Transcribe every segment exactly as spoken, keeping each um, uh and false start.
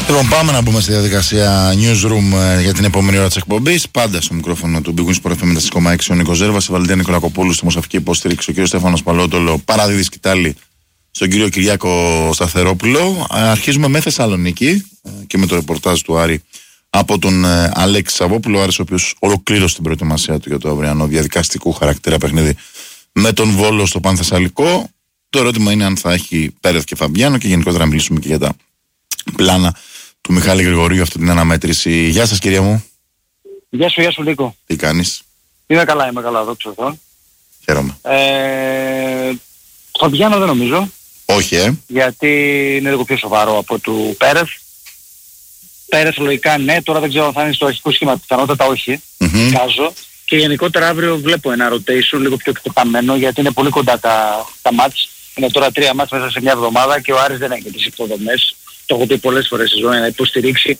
Λοιπόν, πάμε να μπούμε στη διαδικασία newsroom για την επόμενη ώρα της εκπομπής. Πάντα στο μικρόφωνο του Big Wins Sport εφ εμ ενενήντα έξι κόμμα έξι ο Νίκος Ζέρβας, η Βαλεντίνα Νικολακοπούλου στη μοσαφική υποστήριξη, ο κύριος Στέφανος Παλότολο, παραδίδει σκητάλη στον κύριο Κυριάκο Σταθερόπουλο. Αρχίζουμε με Θεσσαλονίκη και με το ρεπορτάζ του Άρη από τον Αλέξη Σαββόπουλο. Ο Άρης, ο οποίος ολοκλήρωσε την προετοιμασία του για το αυριανό διαδικαστικού χαρακτήρα παιχνίδι με τον Βόλο στο Πανθεσσαλικό. Το ερώτημα είναι αν θα έχει Πέρεθ και Φαμπιάνο και γενικότερα να μιλήσουμε και για τα πλάνα του Μιχάλη Γρηγορίου αυτή την αναμέτρηση. Γεια σας, κυρία μου. Γεια σου, γεια σου Νίκο. Τι κάνεις? Είμαι καλά, είμαι καλά, δόξα τω Θεώ. Χαίρομαι. Ε, Φαμπιάνο δεν νομίζω. Όχι, ε. Γιατί είναι λίγο πιο σοβαρό από του Πέρεθ. Πέρεθ λογικά ναι, τώρα δεν ξέρω αν θα είναι στο αρχικό σχήμα, πιθανότατα όχι. Mm-hmm. Κάζω. Και γενικότερα αύριο βλέπω ένα rotation λίγο πιο εκτεταμένο, γιατί είναι πολύ κοντά τα, τα μάτς. Είναι τώρα τρία μάτς μέσα σε μια εβδομάδα και ο Άρης δεν έχει τις υποδομές. Το έχω πει πολλές φορές στη ζωή, να υποστηρίξει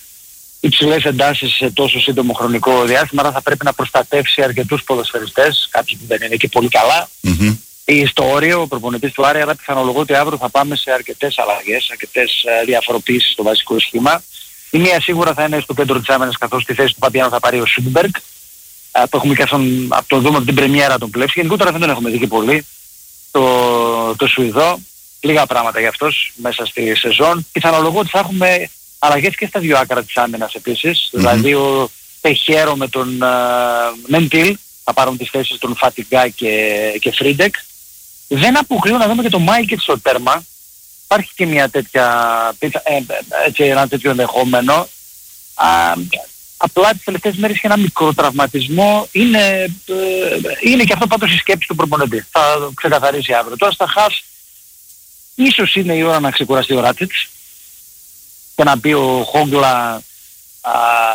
υψηλές εντάσεις σε τόσο σύντομο χρονικό διάστημα, άρα θα πρέπει να προστατεύσει αρκετούς ποδοσφαιριστές, κάποιοι που δεν είναι και πολύ καλά. Mm-hmm. Ή στο όριο, ο προπονητής του Άρη, αλλά πιθανολογώ ότι αύριο θα πάμε σε αρκετές αλλαγές, αρκετές διαφοροποιήσεις στο βασικό σχήμα. Η μία σίγουρα θα είναι στο κέντρο της άμυνας, καθώς στη θέση του Παπιάνου θα πάρει ο Σούντμπεργκ, που έχουμε και αυτόν από τον δούμε από την πρεμιέρα τον πλέψει. Γενικότερα δεν τον έχουμε δει και πολύ. Το, το Σουηδό, λίγα πράγματα για αυτός μέσα στη σεζόν. Πιθανολογώ ότι θα έχουμε αλλαγές και στα δύο άκρα της άμυνας επίσης. Mm-hmm. Δηλαδή ο Τεχέρο με τον uh, Μεντήλ θα πάρουν τις θέσεις των Φατιγκά και, και Φρίντεκ. Δεν αποκλείω να δούμε και τον Μάικετ στο τέρμα. Υπάρχει και μια τέτοια, ε, έτσι, ένα τέτοιο ενδεχόμενο. Α, απλά τις τελευταίες μέρες είχε ένα μικρό τραυματισμό. Είναι, ε, είναι και αυτό πάντως η σκέψη του προπονητή. Θα ξεκαθαρίσει αύριο. Τώρα στα χαφ ίσως είναι η ώρα να ξεκουραστεί ο Ράτσιτς και να πει ο Χόγκλα α,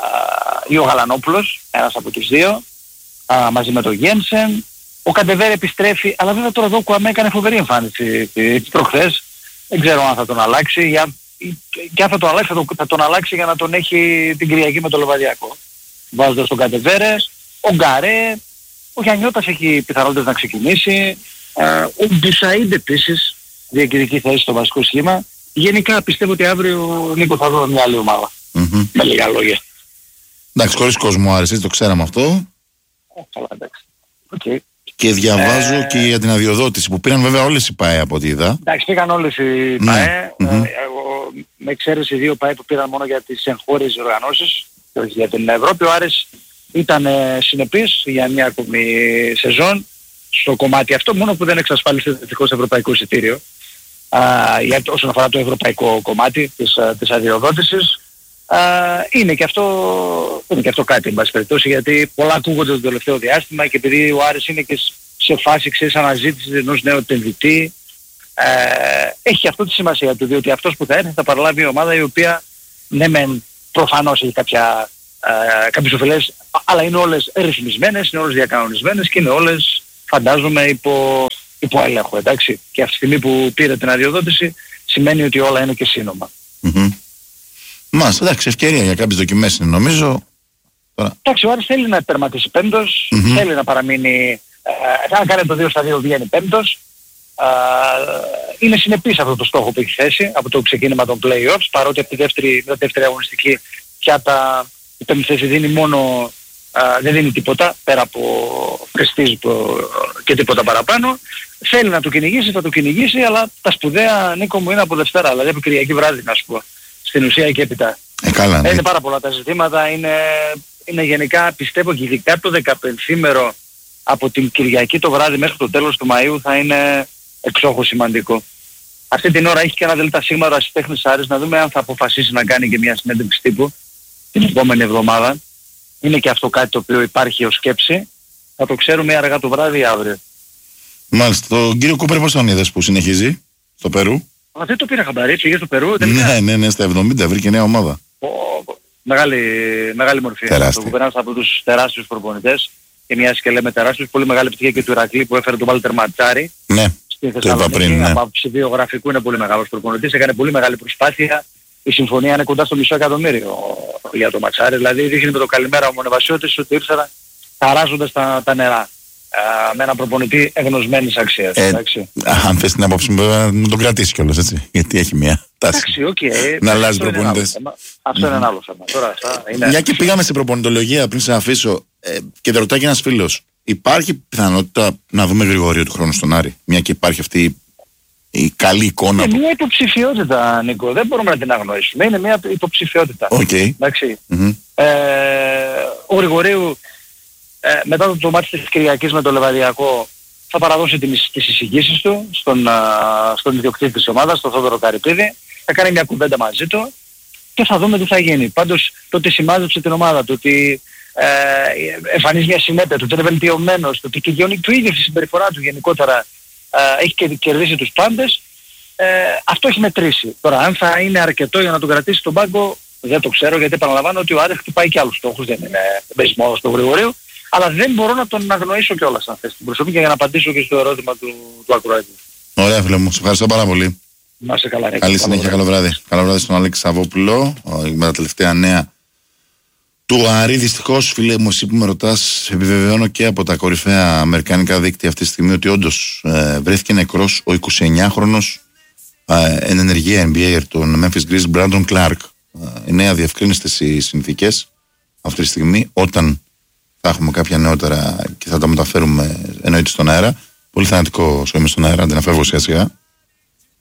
ή ο Γαλανόπουλος, ένας από τους δύο, α, μαζί με τον Γένσεν. Ο Καντεβέρ επιστρέφει, αλλά βέβαια τώρα εδώ ο Κουαμέ έκανε φοβερή εμφάνιση προχθές. Δεν ξέρω αν θα τον αλλάξει. Για, και αν θα τον αλλάξει, θα τον, θα τον αλλάξει για να τον έχει την Κυριακή με το Λοβαδιακό. Βάζοντας τον Καντεβέρε, ο Γκαρέ, ο Γιαννιώτας έχει πιθανότητες να ξεκινήσει. Ε, ο Μπουσαΐντ επίσης διεκδικεί θέση στο βασικό σχήμα. Γενικά πιστεύω ότι αύριο, Νίκο, θα δω μια άλλη ομάδα. Mm-hmm. Με λίγα λόγια. Εντάξει, χωρίς κόσμο άρεσε, το ξέραμε αυτό. Ε, καλά, εντάξει. Okay. Και διαβάζω ε... και για την αδειοδότηση που πήραν βέβαια όλες οι ΠΑΕ από ό,τι είδα. Εντάξει, πήγαν όλες οι ναι. ΠΑΕ. Mm-hmm. Ε, εγώ, με εξαίρεση δύο ΠΑΕ που πήραν μόνο για τις εγχώριες οργανώσεις και όχι για την Ευρώπη. Ο Άρης ήταν ε, συνεπής για μια ακόμη σεζόν στο κομμάτι αυτό, μόνο που δεν εξασφάλισε δυστυχώς ευρωπαϊκό εισιτήριο. Uh, όσον αφορά το ευρωπαϊκό κομμάτι της, uh, της αδειοδότησης, uh, είναι, και αυτό, είναι και αυτό κάτι εν πάση περιπτώσει, γιατί πολλά ακούγονται το τελευταίο διάστημα και επειδή ο Άρης είναι και σε φάση ξέρεις αναζήτησης ενός νέου επενδυτή, uh, έχει αυτό τη σημασία του, διότι αυτός που θα έρθει θα παραλάβει μια ομάδα η οποία ναι μεν προφανώς έχει κάποια, uh, κάποιες ωφελές, αλλά είναι όλες ρυθμισμένες, είναι όλες διακανονισμένες και είναι όλες φαντάζομαι υπό υπό έλεγχο, εντάξει. Και αυτή τη στιγμή που πήρε την αδειοδότηση σημαίνει ότι όλα είναι και σύνομα. Mm-hmm. Μας, εντάξει, ευκαιρία για κάποιες δοκιμές είναι νομίζω. Εντάξει, ο Άρης θέλει να τερματίσει πέμπτος, mm-hmm. θέλει να παραμείνει, ε, αν κάνει το δύο στα δύο βγαίνει πέμπτος. Ε, είναι συνεπής αυτό το στόχο που έχει θέσει από το ξεκίνημα των play-offs, παρότι από τη δεύτερη, τη δεύτερη αγωνιστική πια τα, η πέμπτη θέση δίνει μόνο, ε, δεν δίνει τίποτα πέρα από πρεστίζ και τίποτα παραπάνω. Θέλει να το κυνηγήσει, θα το κυνηγήσει, αλλά τα σπουδαία, Νίκο μου, είναι από Δευτέρα, δηλαδή από Κυριακή βράδυ, να σου πω. Στην ουσία και έπειτα. Ε, καλά, ναι. Είναι πάρα πολλά τα ζητήματα, είναι, είναι γενικά, πιστεύω και ειδικά το δεκαπενθήμερο από την Κυριακή το βράδυ μέχρι το τέλος του Μαΐου θα είναι εξόχως σημαντικό. Αυτή την ώρα έχει και ένα ΔΣ ο Ρασιτέχνης Άρης, να δούμε αν θα αποφασίσει να κάνει και μια συνέντευξη τύπου την επόμενη εβδομάδα. Είναι και αυτό κάτι το οποίο υπάρχει ως σκέψη. Θα το ξέρουμε αργά το βράδυ ή αύριο. Μάλιστα. Τον κύριο Κούπερ πώς τον είδες που συνεχίζει στο Περού? Α, δεν το πήρα χαμπάρι, πήγε στο Περού. Δεν ναι, ναι, ναι, στα εβδομήντα βρήκε νέα ομάδα. Ο, μεγάλη, μεγάλη μορφή. Τεράστια. Το Κούπερ από τους τεράστιους προπονητές. Και μιας και λέμε τεράστιους, πολύ μεγάλη επιτυχία και του Ηρακλή που έφερε τον Βάλτερ Ματσάρη. Ναι, το είπα πριν. Ναι. Από άποψη βιογραφικού είναι πολύ μεγάλος προπονητής, έκανε πολύ μεγάλη προσπάθεια. Η συμφωνία είναι κοντά στο μισό εκατομμύριο για το Ματσάρη. Δηλαδή δείχνει με το καλημέρα ο Μονεβασιώτης ότι ήρθαν χαράζοντας τα, τα νερά. Uh, με έναν προπονητή εγνωσμένης αξίας. Ε, αν θες την άποψη μου, να τον κρατήσει κιόλας, έτσι. Γιατί έχει μια Εντάξει, οκ. Okay. Να αλλάζει προπονητές. Αυτό είναι ένα άλλο θέμα. Τώρα, αυτά είναι... Μια και πήγαμε στην προπονητολογία πριν σε αφήσω ε, και δεν ρωτάει και ένας φίλος, υπάρχει πιθανότητα να δούμε Γρηγορίου του χρόνου στον Άρη? Μια και υπάρχει αυτή η καλή εικόνα. Είναι που... μια υποψηφιότητα, Νίκο. Δεν μπορούμε να την αγνοήσουμε. Είναι μια υποψηφιότητα. Okay. Mm-hmm. Ε, ο Γρηγορίου ε, μετά το, το μάτι της Κυριακής με το Λεβαδιακό θα παραδώσει τις, τις εισηγήσεις του στον, α, στον ιδιοκτήτη της ομάδας, τον Θόδωρο Καρυπίδη. Θα κάνει μια κουβέντα μαζί του και θα δούμε τι θα γίνει. Πάντως το ότι σημάζεψε την ομάδα του, ότι ε, εμφανίζει μια συνέπεια του, ότι είναι βελτιωμένος, το ότι και η του ίδια η συμπεριφορά του γενικότερα ε, έχει και κερδίσει τους πάντες, ε, αυτό έχει μετρήσει. Τώρα αν θα είναι αρκετό για να τον κρατήσει στον πάγκο δεν το ξέρω, γιατί επαναλαμβάνω ότι ο Άρης χτυπάει και άλλους στόχους, δεν είναι παίζει μόνο στον Γρηγορίου, αλλά δεν μπορώ να τον αγνοήσω κιόλας αν θες την προσωπική για να απαντήσω και στο ερώτημα του, του ακροατή. Ωραία φίλε μου, σε ευχαριστώ πάρα πολύ. Να είσαι καλά. Καλή συνέχεια, καλό βράδυ. Καλό βράδυ στον Αλέξη Σαββόπουλο με τα τελευταία νέα του Άρη. Δυστυχώς, φίλε μου, εσύ που με ρωτάς, επιβεβαιώνω και από τα κορυφαία αμερικανικά δίκτυα αυτή τη στιγμή ότι όντως ε, βρέθηκε νεκρός ο εικοσιεννιάχρονος ε, εν ενεργεία N B A των Memphis Grizzlies, Brandon Clark. Ε, νέα διευκρίνηστες οι συνθήκες αυτή τη στιγμή. Όταν θα έχουμε κάποια νεότερα και θα τα μεταφέρουμε εννοείται στον αέρα. Πολύ θανατικό σου είμαι στον αέρα, δεν αφεύγω σιγά σιγά.